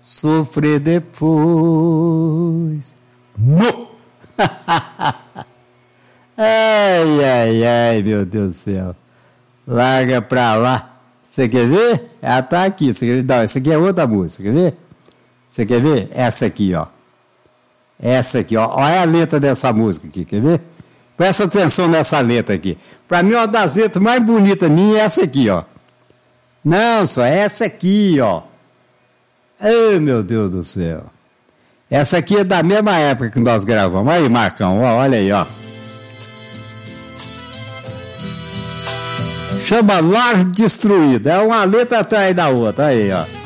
sofrer depois. No! Ai, meu Deus do céu. Larga pra lá. Você quer ver? Ela tá aqui. Você quer ver? Não, essa aqui é outra música, quer ver? Você quer ver? Essa aqui, ó. Essa aqui, ó. Olha a letra dessa música aqui, quer ver? Presta atenção nessa letra aqui. Pra mim, uma das letras mais bonitas minha é essa aqui, ó. Não, só essa aqui, ó. Ai, meu Deus do céu. Essa aqui é da mesma época que nós gravamos. Aí, Marcão, ó, olha aí, ó. Chama Lar Destruído. É uma letra atrás da outra. Aí, ó.